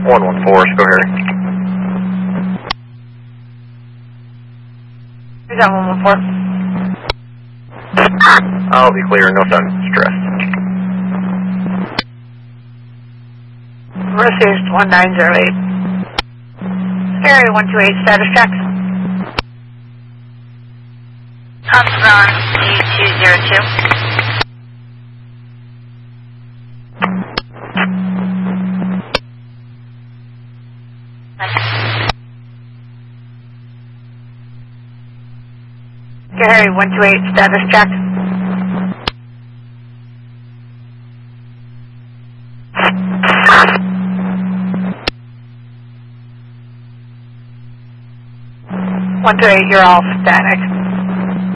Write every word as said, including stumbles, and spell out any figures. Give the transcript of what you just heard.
one one four, go Harry. Who's that one one four? I'll be clear, no sun stress. Received one nine zero eight. Scary one two eight, status check. Hudson eight two zero two. Gary one two eight, status check. one two eight, you're all static.